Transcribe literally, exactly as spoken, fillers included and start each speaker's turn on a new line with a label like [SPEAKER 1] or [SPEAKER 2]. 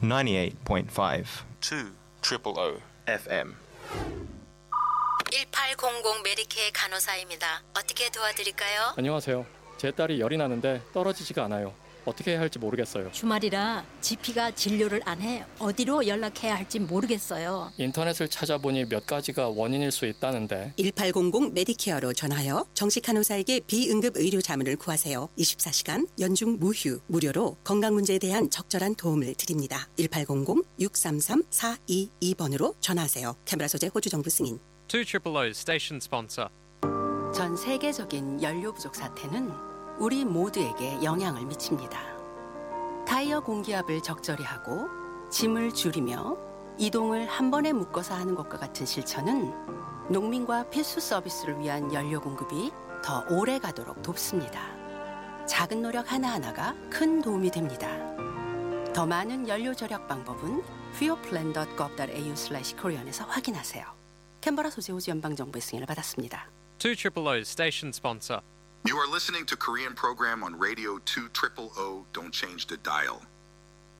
[SPEAKER 1] ninety-eight point five
[SPEAKER 2] two triple O
[SPEAKER 1] 에프엠.
[SPEAKER 3] 일팔공공 메디케어 간호사입니다. 어떻게 도와드릴까요?
[SPEAKER 4] 안녕하세요. 제 딸이 열이 나는데 떨어지지가 않아요. 어떻게 해야 할지 모르겠어요.
[SPEAKER 3] 주말이라 지피가 진료를 안 해. 어디로 연락해야 할지 모르겠어요.
[SPEAKER 4] 인터넷을 찾아보니 몇 가지가 원인일 수 있다는데.
[SPEAKER 5] 일팔공공 메디케어로 전화하여 정식 간호사에게 비응급 의료 자문을 구하세요. 이십사 시간 연중 무휴 무료로 건강 문제에 대한 적절한 도움을 드립니다. 일팔공공 육삼삼 사이이 번으로 전화하세요. 캔베라 소재 호주 정부 승인.
[SPEAKER 6] two triple O station sponsor.
[SPEAKER 5] 전 세계적인 연료 부족 사태는 우리 모두에게 영향을 미칩니다. 타이어 공기압을 적절히 하고 짐을 줄이며 이동을 한 번에 묶어서 하는 것과 같은 실천은 농민과 필수 서비스를 위한 연료 공급이 더 오래 가도록 돕습니다. 작은 노력 하나하나가 큰 도움이 됩니다. 더 많은 연료 절약 방법은 fuelplan dot gov dot a u slash korean에서 확인하세요. 캔버라 소재 호주 연방정부의 승인을 받았습니다.
[SPEAKER 6] two triple O station sponsor.
[SPEAKER 7] You are listening to Korean program on radio two triple O. Don't change the dial.